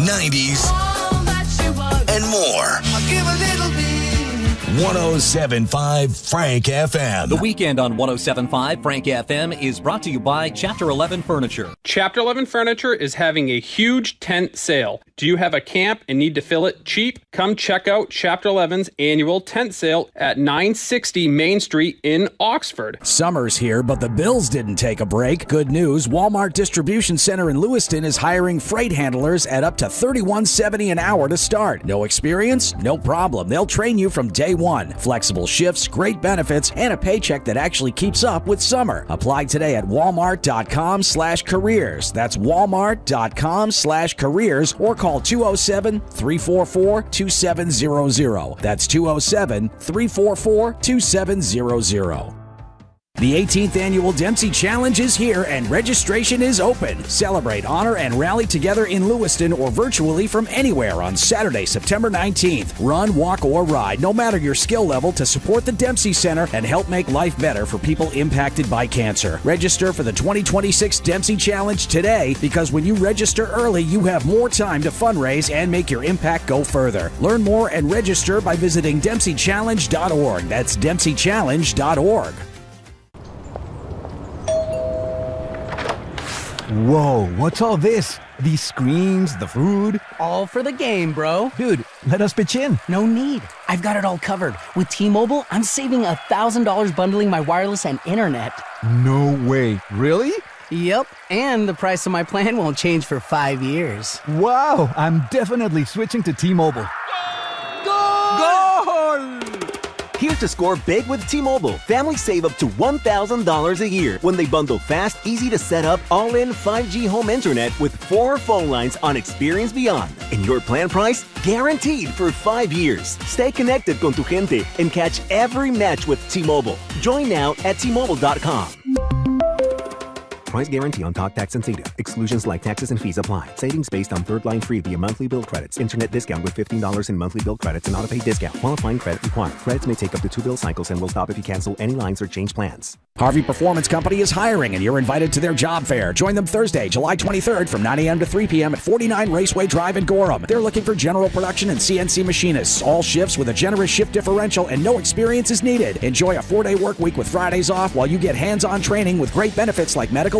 90s, and more. 107.5 Frank FM. The weekend on 107.5 Frank FM is brought to you by Chapter 11 Furniture. Chapter 11 Furniture is having a huge tent sale. Do you have a camp and need to fill it cheap? Come check out Chapter 11's annual tent sale at 960 Main Street in Oxford. Summer's here, but the bills didn't take a break. Good news, Walmart Distribution Center in Lewiston is hiring freight handlers at up to $31.70 an hour to start. No experience? No problem. They'll train you from day one. Flexible shifts, great benefits, and a paycheck that actually keeps up with summer. Apply today at walmart.com/careers. That's walmart.com/careers or call 207-344-2700. That's 207-344-2700. The 18th Annual Dempsey Challenge is here and registration is open. Celebrate, honor, and rally together in Lewiston or virtually from anywhere on Saturday, September 19th. Run, walk, or ride, no matter your skill level, to support the Dempsey Center and help make life better for people impacted by cancer. Register for the 2026 Dempsey Challenge today, because when you register early, you have more time to fundraise and make your impact go further. Learn more and register by visiting DempseyChallenge.org. That's DempseyChallenge.org. Whoa, what's all this? These screens, the food? All for the game, bro. Dude, let us pitch in. No need. I've got it all covered. With T-Mobile, I'm saving $1,000 bundling my wireless and internet. No way. Really? Yep, and the price of my plan won't change for 5 years. Wow, I'm definitely switching to T-Mobile. Goal! Here's to score big with T-Mobile. Families save up to $1,000 a year when they bundle fast, easy to set up, all-in 5G home internet with 4 phone lines on Experience Beyond. And your plan price? Guaranteed for 5 years. Stay connected con tu gente and catch every match with T-Mobile. Join now at T-Mobile.com. Price guarantee on talk, tax, and data. Exclusions like taxes and fees apply. Savings based on third line free via monthly bill credits. Internet discount with $15 in monthly bill credits and auto-pay discount. Qualifying credit required. Credits may take up to 2 bill cycles and will stop if you cancel any lines or change plans. Harvey Performance Company is hiring, and you're invited to their job fair. Join them Thursday, July 23rd from 9 a.m. to 3 p.m. at 49 Raceway Drive in Gorham. They're looking for general production and CNC machinists. All shifts with a generous shift differential and no experience is needed. Enjoy a 4-day work week with Fridays off while you get hands-on training with great benefits like medical